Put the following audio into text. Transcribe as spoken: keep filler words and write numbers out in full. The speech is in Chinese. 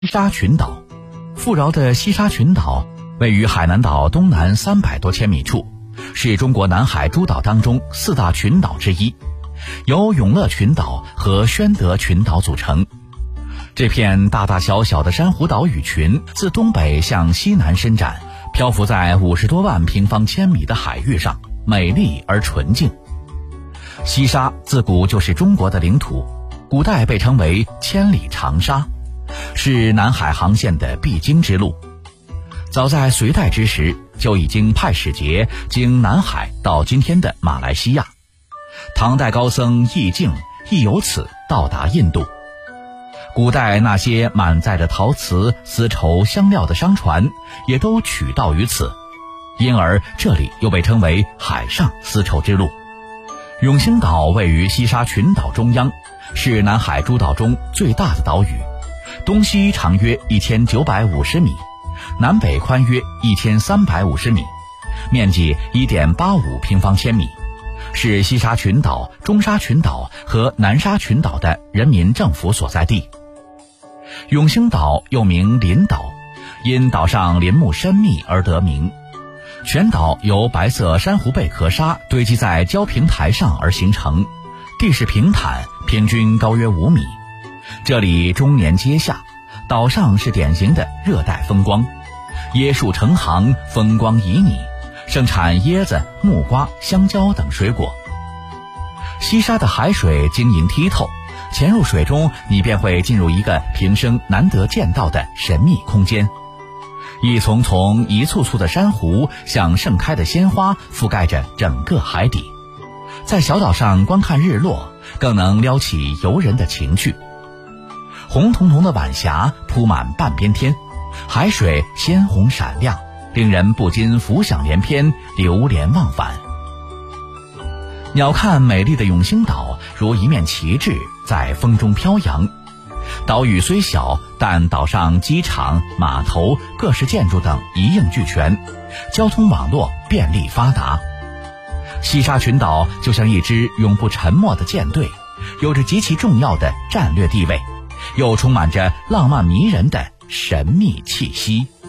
西沙群岛，富饶的西沙群岛位于海南岛东南三百多千米处，是中国南海诸岛当中四大群岛之一，由永乐群岛和宣德群岛组成。这片大大小小的珊瑚岛屿群自东北向西南伸展，漂浮在五十多万平方千米的海域上，美丽而纯净。西沙自古就是中国的领土，古代被称为千里长沙，是南海航线的必经之路。早在隋代之时，就已经派使节经南海到今天的马来西亚。唐代高僧易净亦由此到达印度。古代那些满载着陶瓷、丝绸、香料的商船也都取道于此，因而这里又被称为海上丝绸之路。永兴岛位于西沙群岛中央，是南海诸岛中最大的岛屿，东西长约一千九百五十米，南北宽约一千三百五十米，面积 一点八五平方千米，是西沙群岛、中沙群岛和南沙群岛的人民政府所在地。永兴岛又名林岛，因岛上林木深密而得名。全岛由白色珊瑚贝壳沙堆积在礁平台上而形成，地势平坦，平均高约五米。这里终年皆夏，岛上是典型的热带风光，椰树成行，风光旖旎，盛产椰子、木瓜、香蕉等水果。西沙的海水晶莹剔透，潜入水中，你便会进入一个平生难得见到的神秘空间。一丛丛一簇簇的珊瑚像盛开的鲜花，覆盖着整个海底。在小岛上观看日落，更能撩起游人的情趣。红彤彤的晚霞铺满半边天，海水鲜红闪亮，令人不禁浮想联翩，流连忘返。鸟瞰美丽的永兴岛如一面旗帜在风中飘扬。岛屿虽小，但岛上机场、码头、各式建筑等一应俱全，交通网络便利发达。西沙群岛就像一支永不沉没的舰队，有着极其重要的战略地位，又充满着浪漫迷人的神秘气息。